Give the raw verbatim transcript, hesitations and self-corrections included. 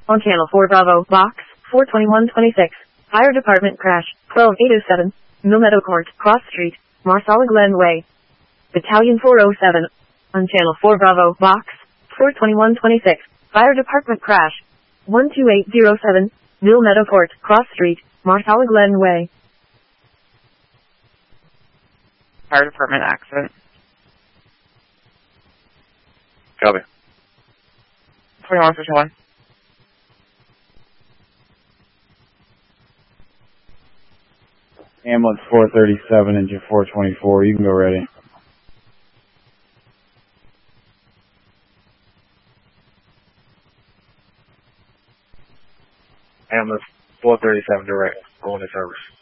On Channel four Bravo, Box four twenty-one twenty-six. Fire Department crash, twelve eight oh seven. Mill Meadow Court, Cross Street, Marsala Glen Way. Battalion four oh seven. On Channel four Bravo, Box four twenty-one twenty-six. Fire Department crash, one two eight oh seven. Mill Meadow Court, Cross Street, Marsala Glen Way. Fire Department accident. Copy. twenty-one fifty-one. Ambulance four thirty-seven, engine four twenty-four. You can go ready. Ambulance four thirty-seven direct. Going to service.